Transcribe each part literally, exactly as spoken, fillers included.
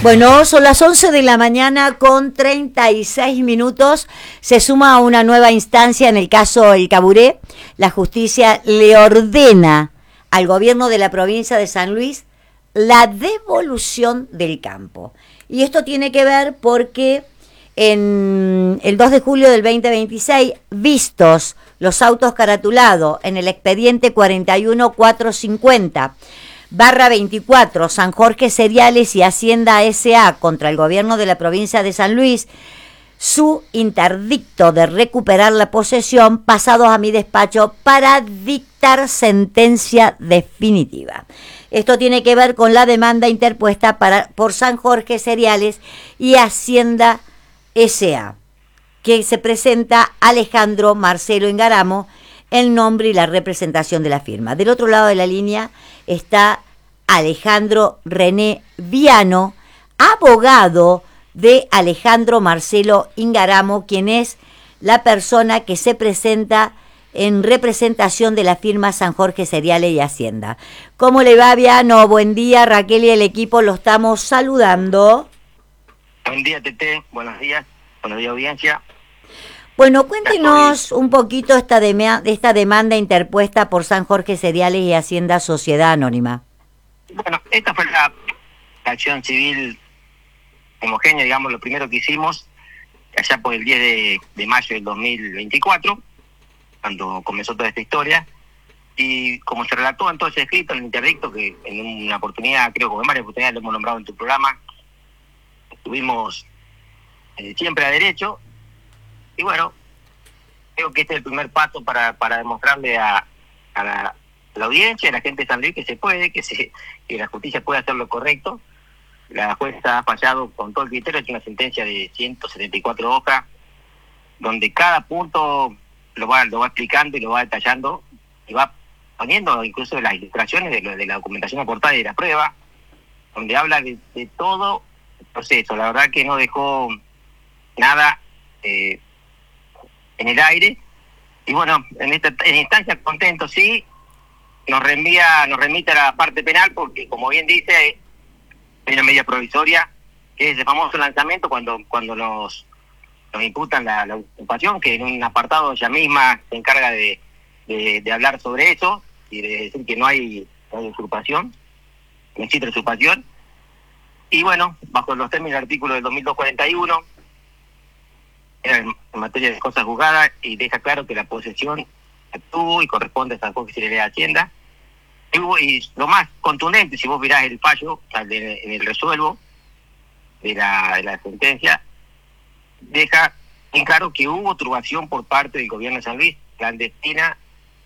Bueno, son las once de la mañana con treinta y seis minutos. Se suma a una nueva instancia en el caso El Caburé. La justicia le ordena al gobierno de la provincia de San Luis la devolución del campo. Y esto tiene que ver porque en el dos de julio del veinte veintiséis, vistos los autos caratulados en el expediente cuarenta y uno cuatrocientos cincuenta barra veinticuatro, San Jorge Cereales y Hacienda S A contra el gobierno de la provincia de San Luis, su interdicto de recuperar la posesión, pasados a mi despacho para dictar sentencia definitiva. Esto tiene que ver con la demanda interpuesta para, por San Jorge Cereales y Hacienda S A, que se presenta Alejandro Marcelo Ingaramo, el nombre y la representación de la firma. Del otro lado de la línea está Alejandro René Viano, abogado de Alejandro Marcelo Ingaramo, quien es la persona que se presenta en representación de la firma San Jorge Cereales y Hacienda. ¿Cómo le va, Viano? Buen día, Raquel y el equipo lo estamos saludando. Buen día, Tete. Buenos días. Buenos días, audiencia. Bueno, cuéntenos un poquito esta de esta demanda interpuesta por San Jorge Cereales y Hacienda Sociedad Anónima. Bueno, esta fue la, la acción civil homogénea, digamos, lo primero que hicimos, allá por el diez de mayo del dos mil veinticuatro, cuando comenzó toda esta historia, y como se relató entonces escrito en el interdicto, que en una oportunidad, creo que en varias oportunidades lo hemos nombrado en tu programa, estuvimos eh, siempre a derecho. Y bueno, creo que este es el primer paso para, para demostrarle a, a, la, a la audiencia, a la gente de San Luis, que se puede, que, se, que la justicia puede hacer lo correcto. La jueza ha fallado con todo el criterio, es una sentencia de ciento setenta y cuatro hojas, donde cada punto lo va, lo va explicando y lo va detallando, y va poniendo incluso las ilustraciones de, lo, de la documentación aportada y de la prueba, donde habla de, de todo el proceso. La verdad que no dejó nada eh, en el aire, y bueno, en esta en instancia contento, sí, nos reenvía, nos remite a la parte penal, porque como bien dice, hay una medida provisoria, que es el famoso lanzamiento, cuando cuando nos, nos imputan la, la usurpación, que en un apartado ella misma se encarga de, de, de hablar sobre eso, y de decir que no hay, no hay usurpación, no existe usurpación, y bueno, bajo los términos del artículo del dos mil doscientos cuarenta y uno, en materia de cosas juzgadas, y deja claro que la posesión tuvo y corresponde a San Jorge Cereales de Hacienda. Y, y lo más contundente, si vos mirás el fallo de, en el resuelvo de la, de la sentencia, deja en claro que hubo turbación por parte del gobierno de San Luis, clandestina,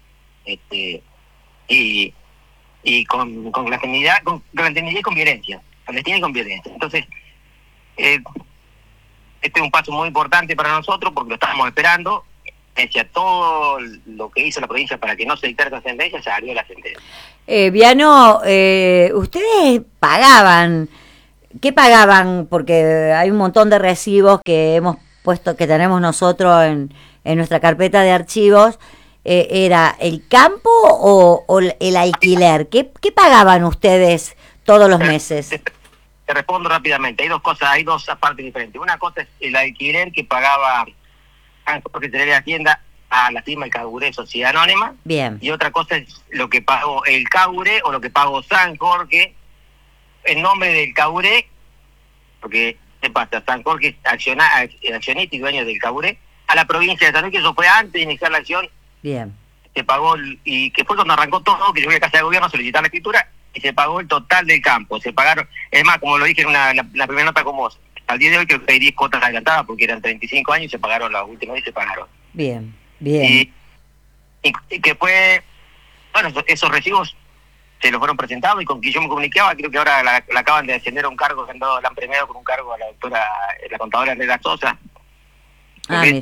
este y y con, con clandestinidad, con clandestinidad y con violencia, clandestina y con violencia. Entonces, eh, este es un paso muy importante para nosotros porque lo estábamos esperando. Pese a todo lo que hizo la provincia para que no se dictara esa sentencia, se salió la sentencia. Eh, Viano, eh, ustedes pagaban, ¿qué pagaban? Porque hay un montón de recibos que hemos puesto, que tenemos nosotros en, en nuestra carpeta de archivos. Eh, ¿Era el campo o, o el alquiler? ¿Qué, qué pagaban ustedes todos los meses? Te, te respondo rápidamente. Hay dos cosas, hay dos partes diferentes. Una cosa es el alquiler que pagaba San Jorge Cereales de Hacienda a la firma El Caburé Sociedad Anónima. Bien. Y otra cosa es lo que pagó el Caburé o lo que pagó San Jorge en nombre del Caburé, porque ¿qué pasa? San Jorge es acciona, accionista y dueño del Caburé, a la provincia de San Luis, que eso fue antes de iniciar la acción. Bien. Se pagó, y que fue cuando arrancó todo, que yo fui a casa de gobierno a solicitar la escritura, y se pagó el total del campo. Se pagaron, es más, como lo dije en una, la, la primera nota con vos, al día de hoy creo que hay diez cuotas adelantadas porque eran treinta y cinco años y se pagaron las últimas y se pagaron. Bien, bien. Y, y, y que fue, bueno, esos, esos recibos se los fueron presentados y con quien yo me comunicaba, creo que ahora la, la acaban de ascender a un cargo, que han dado, la han premiado con un cargo a la doctora, la contadora Herrera Sosa. Ah, mira.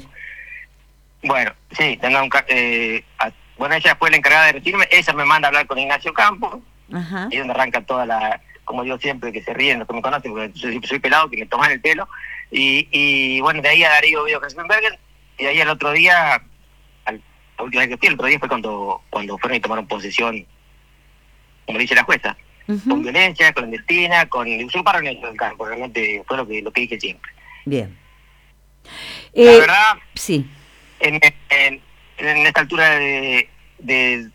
Bueno, sí, tendrá un eh, a, bueno, ella fue la encargada de recibirme, ella me manda a hablar con Ignacio Campos, Ajá. y es donde arranca toda la, como digo siempre, que se ríen los que me conocen, porque soy, soy pelado, que me toman el pelo, y, y bueno, de ahí a Darío Video Kassenberger, y de ahí al otro día, al, la última vez que fui, el otro día fue cuando, cuando fueron y tomaron posesión, como dice la jueza. uh-huh. con violencia, clandestina, con usurparon el campo, realmente fue lo que, lo que dije siempre. Bien. La eh, verdad, sí. en, en, en esta altura de, de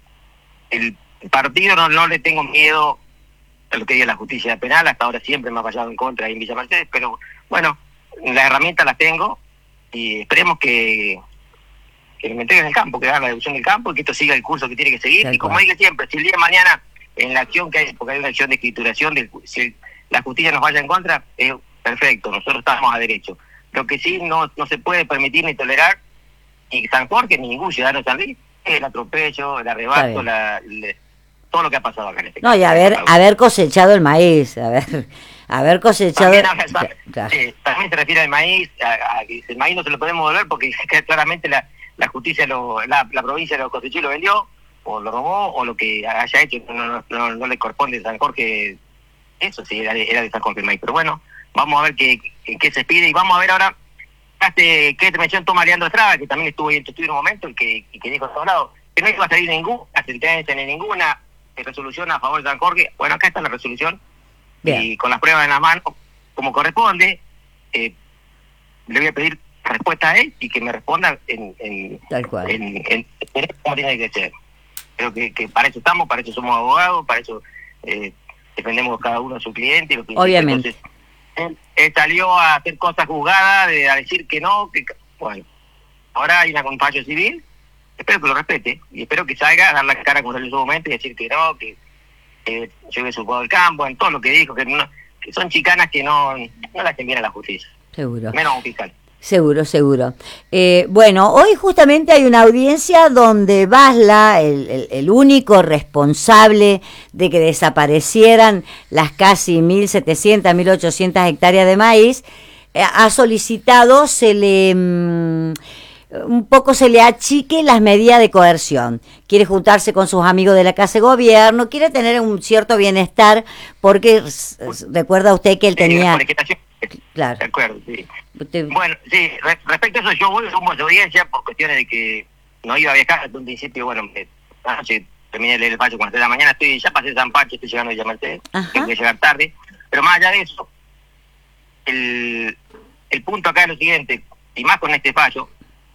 el partido no, no le tengo miedo a lo que diga la justicia penal, hasta ahora siempre me ha fallado en contra ahí en Villa Mercedes, pero bueno, las herramientas las tengo y esperemos que, que me entreguen el campo, que hagan la devolución del campo y que esto siga el curso que tiene que seguir. Tal y como cual. Dije siempre, si el día de mañana en la acción que hay, porque hay una acción de escrituración, de, si la justicia nos vaya en contra, es perfecto, nosotros estamos a derecho. Lo que sí no, no se puede permitir ni tolerar, ni San Jorge, ni ningún ciudadano de San Luis, es el atropello, el arrebato, la, la, todo lo que ha pasado acá en este caso. No, y haber, haber cosechado el maíz, haber, haber cosechado... También, el... claro, claro. Sí, también se refiere al maíz, a, a que el maíz no se lo podemos devolver porque claramente la, la justicia, lo, la, la provincia lo cosechó y lo vendió, o lo robó, o lo que haya hecho, no, no, no, no le corresponde a San Jorge, eso sí, era de, era de San Jorge el maíz, pero bueno, vamos a ver qué, qué, qué se pide y vamos a ver ahora este, qué mención toma Leandro Estrada, que también estuvo ahí en tu estudio en un momento y que, y que dijo a todos lados que no iba a salir ninguna sentencia ni ninguna resolución a favor de San Jorge. Bueno, acá está la resolución. Bien. Y con las pruebas en la mano, como corresponde, eh, le voy a pedir respuesta a él y que me responda en, en, Tal cual. en, en, en cómo tiene que ser. Creo que, que para eso estamos, para eso somos abogados, para eso eh, defendemos cada uno a su cliente. Lo que Obviamente. Entonces, él, él salió a hacer cosas juzgadas, de, a decir que no, que bueno, ahora hay una, un fallo civil, espero que lo respete, y espero que salga a dar la cara con él en su momento y decir que no, que, que yo he supo del campo, en todo lo que dijo, que, no, que son chicanas que no, no las envían a la justicia. Seguro. Menos a un fiscal. Seguro, seguro. Eh, bueno, hoy justamente hay una audiencia donde Basla, el, el, el único responsable de que desaparecieran las casi mil setecientas, mil ochocientas hectáreas de maíz, eh, ha solicitado se le mmm, un poco se le achique las medidas de coerción. Quiere juntarse con sus amigos de la Casa de Gobierno, quiere tener un cierto bienestar, porque recuerda usted que él tenía... Claro. De acuerdo, sí. Usted... Bueno, sí, re respecto a eso, yo voy rumbo a la audiencia por cuestiones de que no iba a viajar desde un principio. Bueno, me, anoche terminé de leer el fallo con las tres de la mañana, estoy ya pasé San Pacho, estoy llegando a Villa Mercedes, tengo que llegar tarde. Pero más allá de eso, el, el punto acá es lo siguiente, y más con este fallo,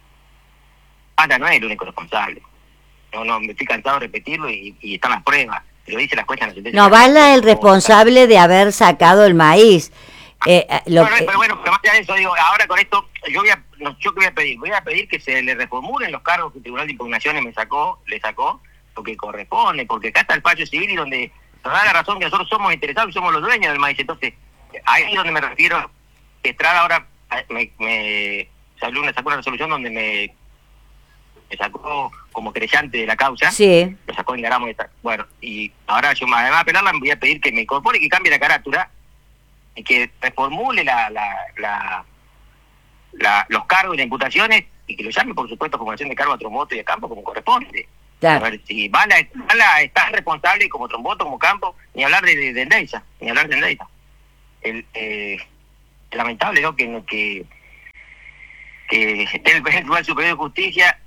Basla no es el único responsable. No, no, me estoy cansado de repetirlo y, y están las pruebas. Lo dice las cuentas. No, Basla es el responsable de haber sacado el maíz. Eh, lo no, no, pero bueno, pero más allá de eso, digo, ahora con esto, yo voy a, no, yo qué voy a pedir, voy a pedir que se le reformulen los cargos que el Tribunal de Impugnaciones me sacó, le sacó, porque corresponde, porque acá está el fallo civil y donde nos da la razón que nosotros somos interesados y somos los dueños del maíz. Entonces, ahí es donde me refiero, que Estrada ahora me, me salió una, sacó una resolución donde me, me sacó como querellante de la causa, sí. Lo sacó en Garamo, bueno, y ahora yo además de apelarla voy a pedir que me incorpore y que cambie la carátula y que reformule la, la, la, la, los cargos y las imputaciones y que lo llame, por supuesto, formación de cargo a Tromboto y a Campo como corresponde. Claro. A ver, si Basla es tan responsable como Tromboto, como Campo, ni hablar de, de, de Endesa, ni hablar de Endesa. El, eh, es lamentable, ¿no?, que, que, que esté el Tribunal Superior de Justicia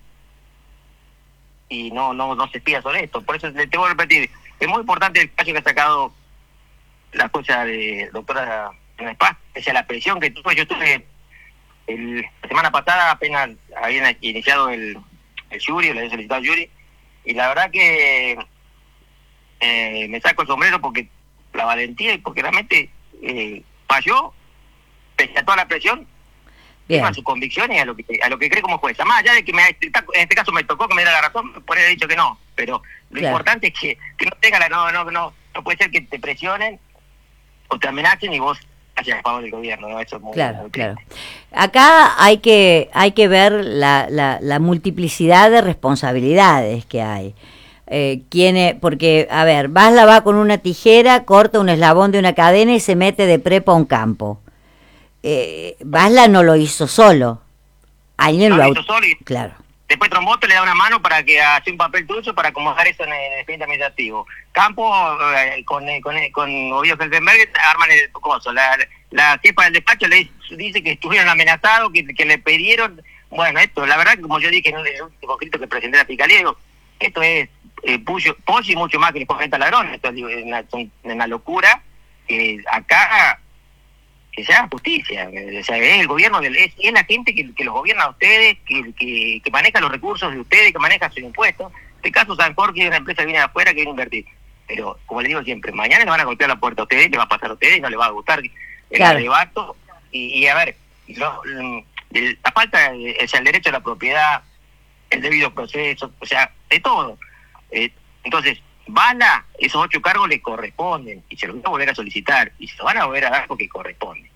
y no, no, no se espía sobre esto. Por eso te voy a repetir, es muy importante el caso que ha sacado la esposa de doctora Paz, pese a la presión que tuve. Yo estuve el, la semana pasada, apenas habían iniciado el, el jury, le había solicitado el jury, y la verdad que eh, me saco el sombrero porque la valentía y porque realmente eh, falló, pese a toda la presión, a su convicción y a lo que a lo que cree como jueza. Más allá de que me, en este caso me tocó que me diera la razón, por eso he dicho que no, pero lo claro. importante es que, que no tenga la, no, no, no, no puede ser que te presionen o te amenacen y vos hayas a favor del gobierno, ¿no? Eso es muy, claro, muy claro. Acá hay que hay que ver la, la, la multiplicidad de responsabilidades que hay. Eh, quién, porque, a ver, Basla va con una tijera, corta un eslabón de una cadena y se mete de prepo a un campo. Eh, Basla no lo hizo solo. Alguien no lo, lo hizo solo y claro. Después Tromboto le da una mano para que hace un papel trucho para acomodar eso en el expediente administrativo. Campo, eh, con, eh, con, eh, con Ovidio Felsenberg, arman el coso. La, la jefa del despacho le dice que estuvieron amenazados, que, que le pidieron. Bueno, esto, la verdad, como yo dije en el último escrito que presenté a la Fiscalía, digo, esto es eh, pollo, pollo y mucho más que les comenta ladrones. Esto es una, una locura que acá que se haga justicia. O sea, es el gobierno, del, es, es la gente que, que los gobierna a ustedes, que, que, que maneja los recursos de ustedes, que maneja sus impuestos. En este caso, San Jorge es una empresa que viene de afuera que viene a invertir. Pero, como les digo siempre, mañana le van a golpear la puerta a ustedes, le va a pasar a ustedes y no les va a gustar el claro. arrebato. Y, y a ver, lo, el, la falta, o sea, el derecho a la propiedad, el debido proceso, o sea, de todo. Eh, entonces, Bala, esos ocho cargos le corresponden y se los van a volver a solicitar y se los van a volver a dar porque corresponde.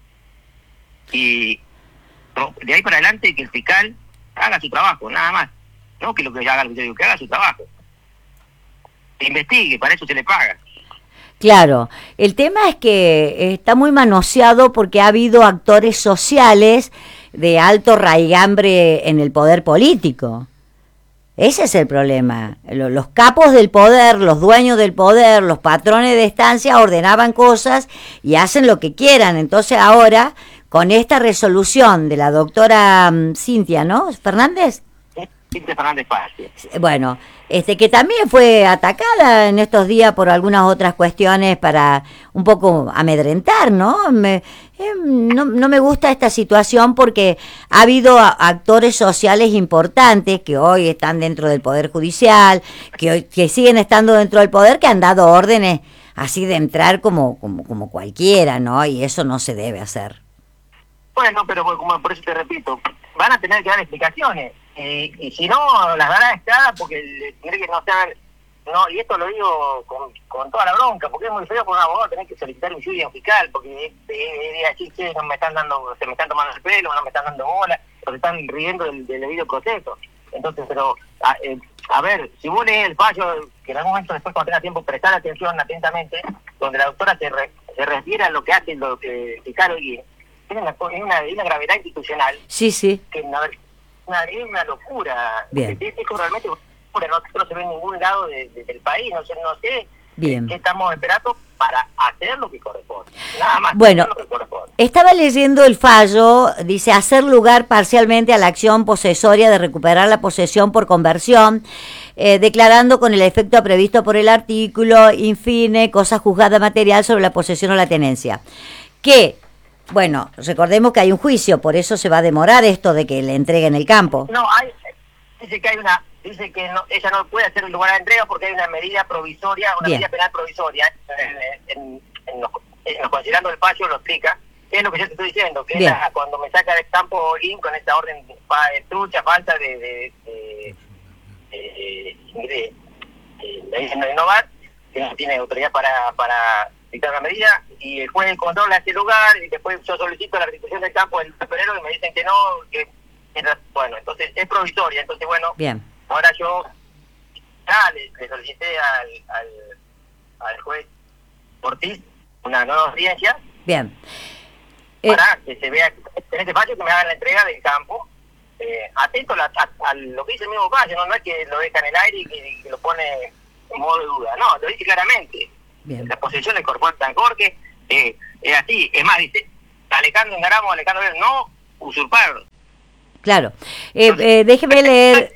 Y de ahí para adelante que el fiscal haga su trabajo, nada más. No que lo que haga, que haga su trabajo. Que investigue, para eso se le paga. Claro, el tema es que está muy manoseado porque ha habido actores sociales de alto raigambre en el poder político. Ese es el problema. Los capos del poder, los dueños del poder, los patrones de estancia ordenaban cosas y hacen lo que quieran. Entonces ahora, con esta resolución de la doctora um, Cintia, ¿no? ¿Fernández? Cintia Fernández Paz. Bueno, este que también fue atacada en estos días por algunas otras cuestiones para un poco amedrentar, ¿no? Me, eh, no, no me gusta esta situación porque ha habido a, actores sociales importantes que hoy están dentro del Poder Judicial, que hoy que siguen estando dentro del Poder, que han dado órdenes así de entrar como, como, como cualquiera, ¿no? Y eso no se debe hacer. Bueno, pero como por eso te repito, van a tener que dar explicaciones. Y, y si no, las dará escadas porque tiene que no sean, no, y esto lo digo con, con toda la bronca, porque es muy feo por un abogado tener que solicitar un juicio fiscal, porque es de así que no me están dando, se me están tomando el pelo, no me están dando bola, o se están riendo del, del debido proceso. Entonces, pero, a, eh, a ver, si vos lees el fallo, que en algún momento después cuando tenga tiempo prestar atención atentamente, donde la doctora se, re, se refiere a lo que hace lo que el fiscal hoy tiene una, una, una gravedad institucional. Sí, sí. Que, a ver, Una, es una locura. Bien. Esto realmente no, no se ve en ningún lado de, de, del país. No sé, no sé Bien. qué estamos esperando para hacer lo que corresponde. Nada más. Bueno, lo que corresponde. Estaba leyendo el fallo, dice hacer lugar parcialmente a la acción posesoria de recuperar la posesión por conversión, eh, declarando con el efecto previsto por el artículo, infine, cosa juzgada material sobre la posesión o la tenencia. Que bueno, recordemos que hay un juicio, por eso se va a demorar esto de que le entreguen el campo. No, hay, dice que hay una, dice que no, ella no puede hacer el lugar de entrega porque hay una medida provisoria, una Bien. medida penal provisoria, en, en, en, los, en los, considerando el fallo lo explica, que es lo que yo te estoy diciendo, que es la, cuando me saca del campo Olin con esta orden de, de trucha, falta de, de, de, de, de, de, de, de innovar, que no tiene autoridad para, para dictar una medida, y el juez controla este lugar, y después yo solicito la restitución del campo del febrero y me dicen que no, que, que bueno, entonces es provisoria, entonces bueno, bien. Ahora yo ya le, le solicité al, al, al juez Ortiz una nueva audiencia. Bien. Para eh, que se vea en este fallo que me hagan la entrega del campo, eh, atento a, a, a lo que dice el mismo fallo, no, no es que lo deja en el aire y que, que lo pone en modo de duda, no, lo dice claramente. Bien. La posesión del corporal San Jorge eh, es así, es más, dice, Alejandro Engaramo, Alejandro no usurparon. Claro. Eh, Entonces, eh, déjeme leer...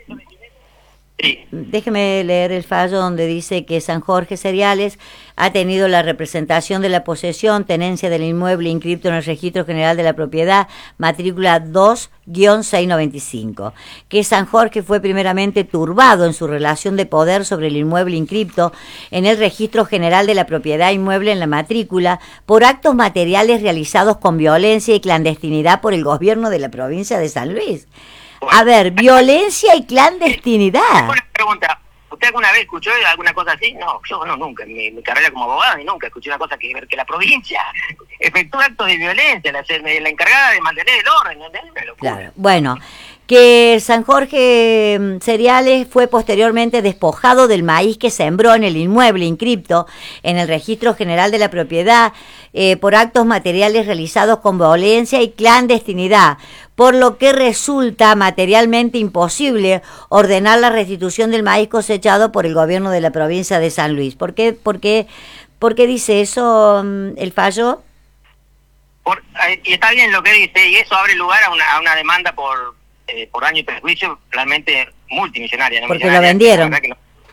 Sí. Déjeme leer el fallo donde dice que San Jorge Cereales ha tenido la representación de la posesión, tenencia del inmueble inscripto en el Registro General de la Propiedad, matrícula dos guión seiscientos noventa y cinco, que San Jorge fue primeramente turbado en su relación de poder sobre el inmueble inscripto en el Registro General de la Propiedad inmueble en la matrícula por actos materiales realizados con violencia y clandestinidad por el gobierno de la provincia de San Luis. A ver, violencia y clandestinidad. Buena pregunta. ¿Usted alguna vez escuchó alguna cosa así? No, yo no, nunca. En mi, mi carrera como abogado y nunca escuché una cosa que ver que la provincia efectúa actos de violencia, la, la encargada de mantener el orden. ¿No? Claro, bueno, que San Jorge Cereales fue posteriormente despojado del maíz que sembró en el inmueble inscripto en el Registro General de la Propiedad eh, por actos materiales realizados con violencia y clandestinidad, por lo que resulta materialmente imposible ordenar la restitución del maíz cosechado por el gobierno de la provincia de San Luis. ¿Por qué, por qué, por qué dice eso el fallo? Por, y está bien lo que dice, y eso abre lugar a una, a una demanda por, eh, por daño y perjuicio realmente multimillonaria. ¿no? Porque millonaria, lo vendieron. Que no,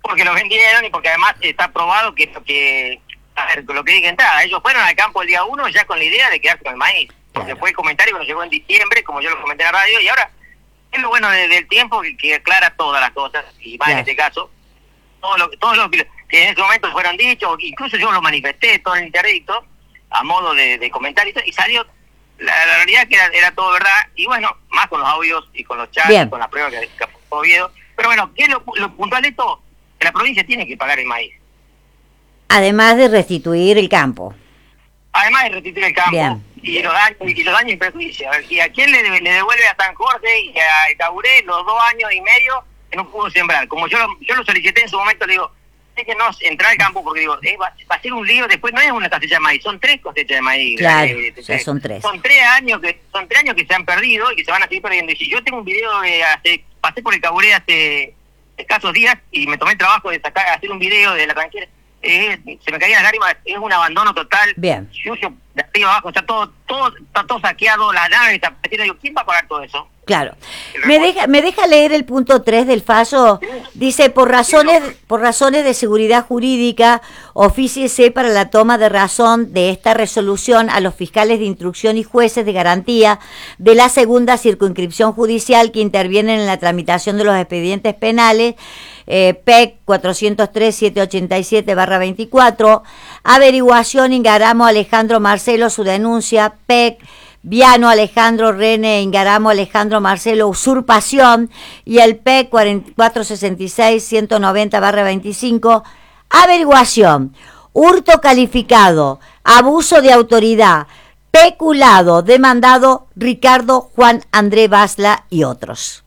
porque lo vendieron y porque además está probado que, que a ver, lo que dije entrada, ellos fueron al campo el día uno ya con la idea de quedarse con el maíz, porque Claro. fue el comentario que nos llegó en diciembre, como yo lo comenté en la radio, y ahora es lo bueno de, del tiempo que, que aclara todas las cosas, y más Claro. en este caso, todo lo, todo lo que, que en ese momento fueron dichos, incluso yo lo manifesté todo en el interdicto, a modo de, de comentario, y salió la, la realidad que era, era todo verdad, y bueno, más con los audios y con los chats, Bien. y con las pruebas que, que apuntó Oviedo. Pero bueno, ¿qué es lo, lo puntual de esto? Que la provincia tiene que pagar el maíz. Además de restituir el campo. Además de restituir el campo. Bien. Y los daños y los daños y perjuicios. A ver, ¿y a quién le, le devuelve a San Jorge y a Caburé los dos años y medio que no pudo sembrar? Como yo lo, yo lo solicité en su momento, le digo, es que no entrar al campo porque digo, eh, va, va a ser un lío, después no es una cosecha de maíz, son tres cosechas de maíz. Claro, eh, o sea, son tres. Son tres años que son tres años que se han perdido y que se van a seguir perdiendo. Y si yo tengo un video de hace, pasé por el Caburé hace escasos días y me tomé el trabajo de sacar, hacer un video de la tranquera, eh, se me caían las lágrimas, es un abandono total. Bien. Sucio, de arriba abajo, está todo, todo, está todo saqueado, las naves, está, digo, ¿quién va a pagar todo eso? Claro. ¿Me deja, me deja leer el punto tres del fallo? Dice, por razones, por razones de seguridad jurídica, ofíciese para la toma de razón de esta resolución a los fiscales de instrucción y jueces de garantía de la segunda circunscripción judicial que intervienen en la tramitación de los expedientes penales, eh, P E C cuatrocientos tres setecientos ochenta y siete barra veinticuatro, averiguación Ingaramo Alejandro Marcelo, su denuncia, P E C Viano Alejandro René Ingaramo Alejandro Marcelo usurpación y el P E C cuatro sesenta y seis ciento noventa barra veinticinco averiguación, hurto calificado, abuso de autoridad, peculado, demandado Ricardo Juan André Basla y otros.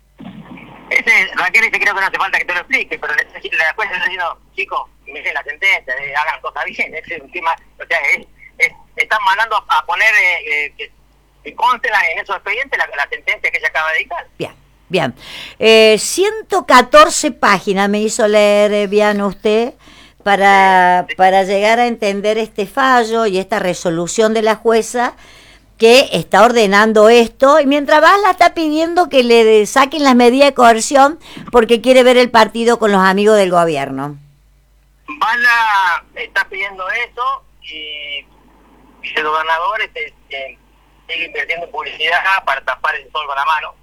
Ese, Raquel, ese creo que no hace falta que te lo explique, pero le, la jueza está diciendo, chicos, miren la sentencia, eh, hagan cosas bien, ese es un tema, o sea, es, es, están mandando a, a poner eh, eh, que, que conste la, en esos expedientes la, la sentencia que ella acaba de dictar. Bien, bien. Eh, ciento catorce páginas me hizo leer, eh, Viano, usted, para, para llegar a entender este fallo y esta resolución de la jueza que está ordenando esto, y mientras Basla está pidiendo que le saquen las medidas de coerción porque quiere ver el partido con los amigos del gobierno. Basla está pidiendo eso y el gobernador este, este, sigue invirtiendo en publicidad para tapar el sol con la mano.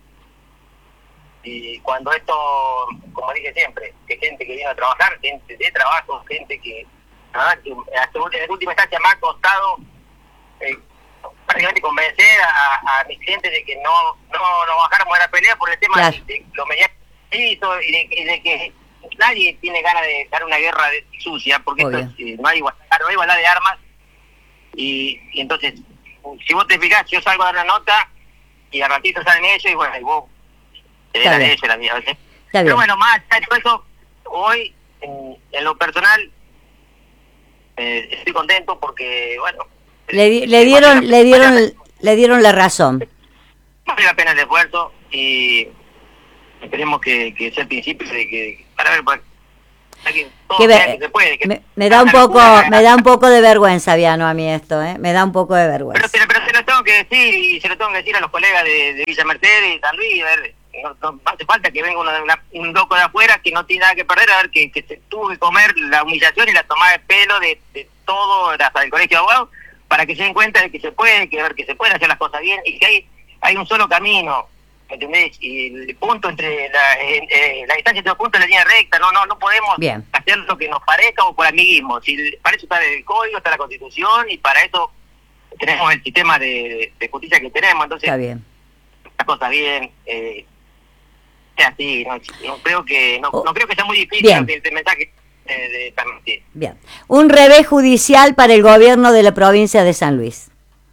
Y cuando esto, como dije siempre, que gente que viene a trabajar, gente de trabajo, gente que, nada, que hasta en última instancia me ha costado eh, prácticamente convencer a, a mis clientes de que no no, no bajáramos a la pelea por el tema claro. de, de lo mediático y de, y de que nadie tiene ganas de dar una guerra de, sucia, porque esto es, eh, no, hay igualdad, no hay igualdad de armas. Y, y entonces, si vos te fijás, yo salgo a dar una nota y a ratito salen ellos y bueno, y vos te la de ellos, la mía. ¿Sí? Pero bueno, más allá de eso, hoy, en, en lo personal, eh, estoy contento porque, bueno, le, di, le dieron vale le dieron vale le dieron la razón. Vale la pena el esfuerzo y esperemos que, que sea el principio de que, para ver, pues, que, todo que, sea que se puede, que me, me da un poco locura, me da un poco de vergüenza, Viano, a mí esto, ¿eh? Me da un poco de vergüenza. Pero, pero, pero se lo tengo que decir y se lo tengo que decir a los colegas de, de Villa Mercedes y San Luis, a ver, no, no hace falta que venga una, una, un loco de afuera que no tiene nada que perder, a ver, que, que se tuvo que comer la humillación y la tomada de pelo de, de todo, hasta el colegio de abogados, para que se den cuenta de que se puede, que ver que se pueden hacer las cosas bien y que hay, hay un solo camino. ¿Me entendés? Y el punto entre la, eh, eh, la distancia entre los puntos de la línea recta, no no no podemos Bien. hacer lo que nos parezca o por amiguismo. Si para eso está el código, está la Constitución y para eso tenemos el sistema de, de justicia que tenemos. Entonces, está bien. Las cosas bien, eh, es así. No, no creo que no, oh. no creo que sea muy difícil Bien. el, el mensaje eh, de transmitir. Bien. Un revés judicial para el gobierno de la provincia de San Luis.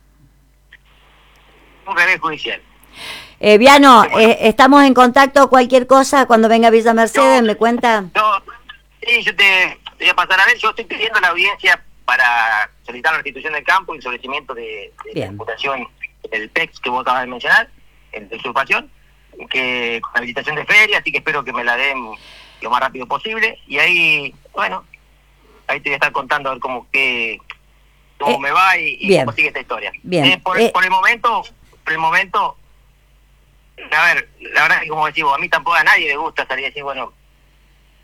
Un revés judicial. Eh, Viano, eh, estamos en contacto, cualquier cosa, cuando venga a Villa Mercedes, yo, ¿me cuenta? Yo, sí, yo te, te voy a pasar a ver, yo estoy pidiendo la audiencia para solicitar la restitución del campo y el sometimiento de, de la imputación del P E C que vos acabas de mencionar, el de usurpación, que con la habilitación de feria, así que espero que me la den lo más rápido posible, y ahí, bueno, ahí te voy a estar contando a ver cómo, qué, cómo eh, me va y, y cómo sigue esta historia. Bien. Eh, por, Eh, por el momento, por el momento, a ver, la verdad es que como decimos, a mí tampoco a nadie le gusta salir y decir, bueno,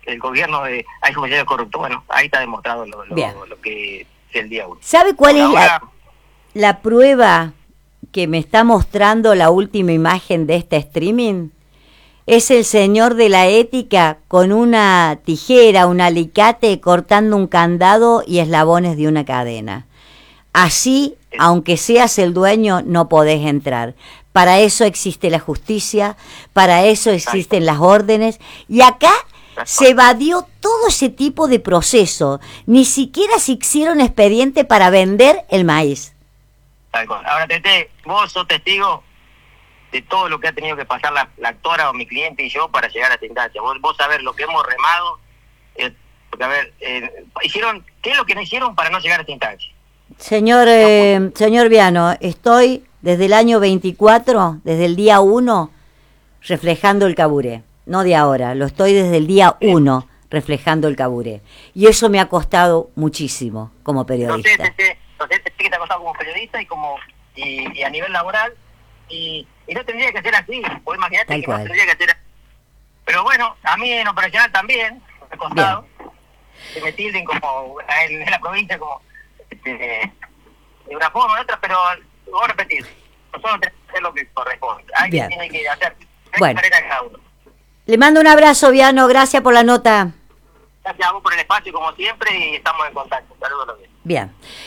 el gobierno de hay funcionarios corruptos. Bueno, ahí está demostrado lo, lo, lo que es el día uno. ¿Sabe cuál es la, la prueba que me está mostrando la última imagen de este streaming? Es el señor de la ética con una tijera, un alicate, cortando un candado y eslabones de una cadena. Así, aunque seas el dueño, no podés entrar. Para eso existe la justicia, para eso existen las órdenes, y acá se evadió todo ese tipo de proceso. Ni siquiera se hicieron expediente para vender el maíz. Ahora, Tete, vos sos testigo de todo lo que ha tenido que pasar la, la actora o mi cliente y yo para llegar a esta instancia. Vos, vos sabés lo que hemos remado, eh, porque a ver, eh, hicieron, ¿qué es lo que no hicieron para no llegar a esta instancia? Señor, eh, señor Viano, estoy desde el año veinticuatro, desde el día uno, reflejando el Caburé. No de ahora, lo estoy desde el día uno reflejando el Caburé. Y eso me ha costado muchísimo como periodista. Entonces, este, entonces sí que te ha costado como periodista y como y, y a nivel laboral, y, y no tendría que ser así, pues imagínate Tal que cual. no tendría que ser así. Pero bueno, a mí en operacional también me ha costado. Que me tilden como en, en la provincia como de una forma u otra, pero voy a repetir, nosotros tenemos que hacer lo que corresponde. Alguien tiene que hacer, bueno. que hacer cada uno. Le mando un abrazo, Viano, gracias por la nota. Gracias a vos por el espacio, como siempre, y estamos en contacto. Saludos. Bien.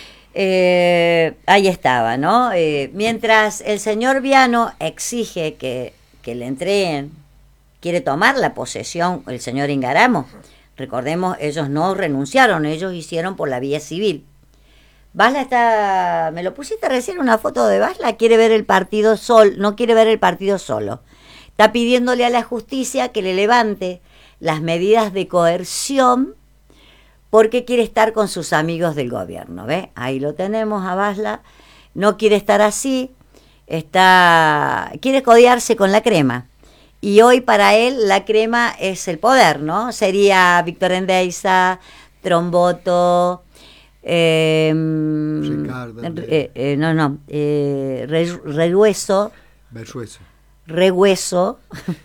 Eh, ahí estaba, ¿no? Eh, mientras el señor Viano exige que, que le entreguen, quiere tomar la posesión el señor Ingaramo. Recordemos, ellos no renunciaron, ellos hicieron por la vía civil. Basla está, me lo pusiste recién una foto de Basla, quiere ver el partido sol, no quiere ver el partido solo. Está pidiéndole a la justicia que le levante las medidas de coerción porque quiere estar con sus amigos del gobierno, ¿ve? Ahí lo tenemos a Basla, no quiere estar así, está, quiere codearse con la crema. Y hoy para él la crema es el poder, ¿no? Sería Víctor Endeiza, Tromboto, eh, Ricardo, eh, eh, no, no, eh, Rehueso, Bersueso. Rehueso,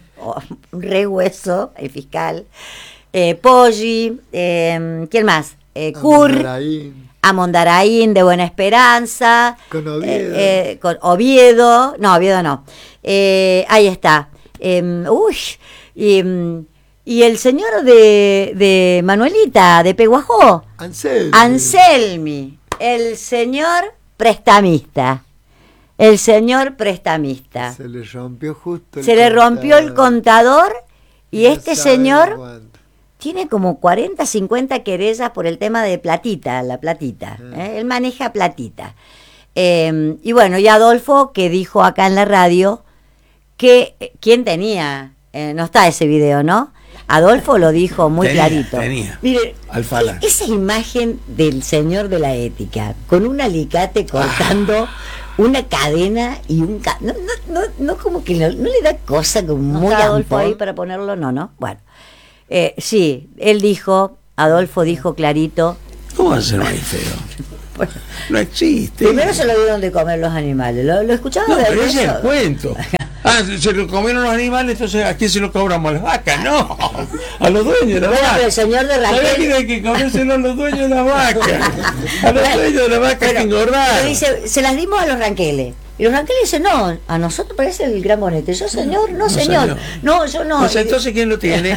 Rehueso, el fiscal, eh, Poggi, eh, ¿quién más? Eh, Cur, Amondaraín de Buena Esperanza, con Oviedo, eh, eh, con Oviedo, no, Oviedo no, eh, ahí está, eh, uy, y, y el señor de, de Manuelita, de Peguajó, Anselmi. Anselmi, el señor prestamista. El señor prestamista. Se le rompió justo el Se le contador. rompió el contador y no este señor cuánto. tiene como cuarenta, cincuenta querellas por el tema de platita, la platita. Ah. ¿eh? Él maneja platita. Eh, y bueno, y Adolfo, que dijo acá en la radio que, ¿quién tenía? Eh, no está ese video, ¿no? Adolfo lo dijo muy tenía, clarito. Tenía. Mire, Alfala. esa imagen del señor de la ética, con un alicate cortando ah. una cadena y un... Ca no, no, no, no, como que no, no le da cosa como ¿No muy Adolfo ahí para ponerlo, no, no. Bueno, eh, sí, él dijo, Adolfo dijo clarito... ¿Cómo va a ser más feo? Bueno, no existe. Primero se lo dieron de comer los animales, ¿lo, lo escuchaba? No, de pero ese es eso? el cuento. Ah, se lo comieron los animales, entonces ¿a quién se lo cobramos? ¿A las vacas? No, a los dueños de la bueno, vaca. Pero el señor de Raquel... ¿Sabés que hay que comérselo a los dueños de la vaca? A los dueños de la vaca hay que engordar. Dice, se las dimos a los ranqueles. Y los ranqueles dicen, no, a nosotros parece el gran bonete. Yo, señor, no, no señor. señor. No, yo no. Pues entonces, ¿quién lo tiene?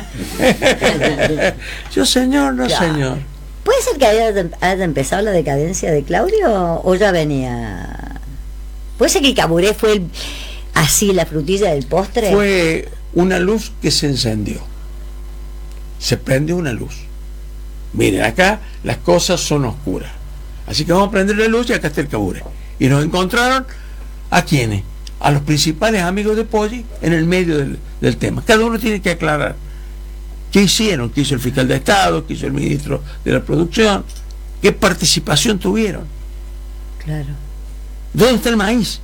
Yo, señor, no, ya. señor. ¿Puede ser que haya, haya empezado la decadencia de Claudio o ya venía? ¿Puede ser que el Caburé fue el, así la frutilla del postre? Fue una luz que se encendió. Se prendió una luz. Miren, acá las cosas son oscuras. Así que vamos a prender la luz y acá está el Caburé. Y nos encontraron ¿a quiénes? A los principales amigos de Poggi en el medio del, del tema. Cada uno tiene que aclarar qué hicieron, qué hizo el fiscal de Estado, qué hizo el ministro de la Producción, qué participación tuvieron. Claro. ¿Dónde está el maíz?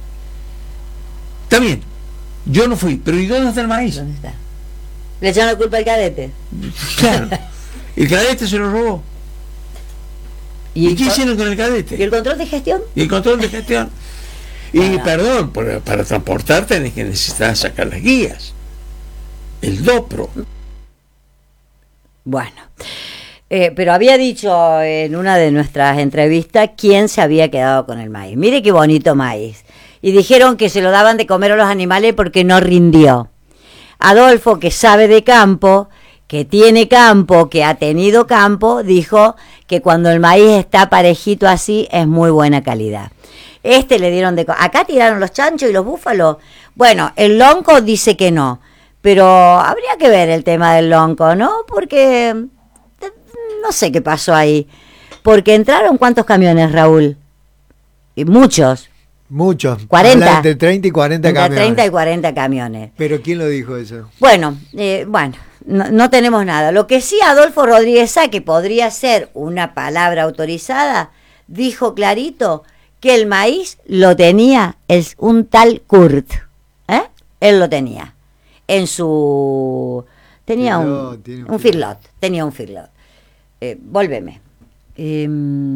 Está bien, yo no fui, pero ¿y dónde está el maíz? ¿Dónde está? Le echaron la culpa al cadete. Claro, el cadete se lo robó. ¿Y, ¿Y qué hicieron con el cadete? ¿Y el control de gestión? Y el control de gestión. Y ah, perdón, para, para transportar tenés que necesitar sacar las guías. El DOPRO. Bueno, eh, pero había dicho en una de nuestras entrevistas quién se había quedado con el maíz. Mire qué bonito maíz. Y dijeron que se lo daban de comer a los animales porque no rindió. Adolfo, que sabe de campo, que tiene campo, que ha tenido campo, dijo que cuando el maíz está parejito así es muy buena calidad. Este le dieron de... Acá tiraron los chanchos y los búfalos. Bueno, el lonco dice que no, pero habría que ver el tema del lonco, ¿no? Porque no sé qué pasó ahí. Porque entraron ¿cuántos camiones, Raúl? Y muchos. Muchos. cuarenta. Habla entre treinta y cuarenta Entre camiones. treinta y cuarenta camiones. Pero ¿quién lo dijo eso? Bueno, eh, bueno, no, no tenemos nada. Lo que sí Adolfo Rodríguez Sá, que podría ser una palabra autorizada, dijo clarito que el maíz lo tenía el, un tal Kurt. ¿Eh? Él lo tenía. En su... Tenía Firlot, un, tiene un un firlot. Tenía un firlot. Eh, volveme. Eh,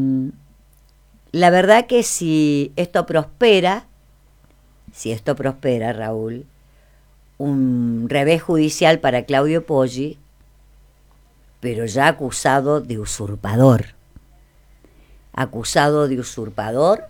la verdad que si esto prospera, si esto prospera, Raúl, un revés judicial para Claudio Poggi, pero ya acusado de usurpador. Acusado de usurpador,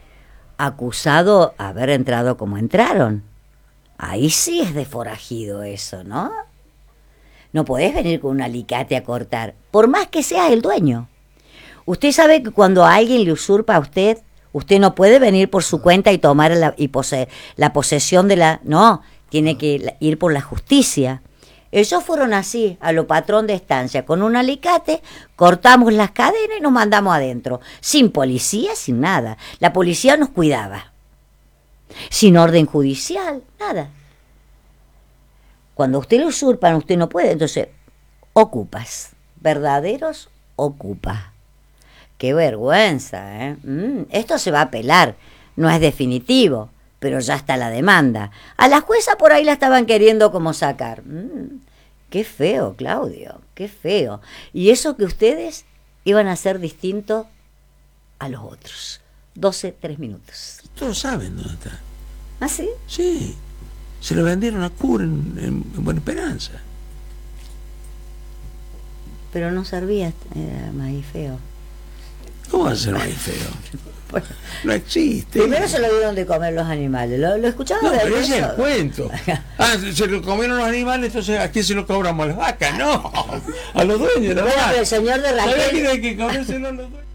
acusado de haber entrado como entraron. Ahí sí es de forajido eso, ¿no? No podés venir con un alicate a cortar, por más que seas el dueño. Usted sabe que cuando alguien le usurpa a usted, usted no puede venir por su cuenta y tomar la, y pose, la posesión de la... No, tiene que ir por la justicia. Ellos fueron así, a lo patrón de estancia, con un alicate, cortamos las cadenas y nos mandamos adentro, sin policía, sin nada. La policía nos cuidaba, sin orden judicial, nada. Cuando usted lo usurpan, usted no puede, entonces, ocupas, verdaderos ocupas. Qué vergüenza, ¿eh? Mm, esto se va a apelar, no es definitivo, pero ya está la demanda. A la jueza por ahí la estaban queriendo como sacar. Mm, qué feo, Claudio, qué feo. Y eso que ustedes iban a ser distintos a los otros. doce, tres minutos. Todos saben dónde está. ¿Ah, sí? Sí, se lo vendieron a Cura en, en, en Buena Esperanza. Pero no servía, era maíz feo. ¿Cómo va a ser maíz feo? No existe. Primero se lo dieron de comer los animales. ¿Lo, lo escucharon? No, de pero ese es eso? el cuento. Ah, se lo comieron los animales, entonces ¿a quién se lo cobramos? ¿A las vacas? No, a los dueños de las Bueno, vacas. pero el señor de ¿Sabés Raquel... que hay que comérselo a los dueños?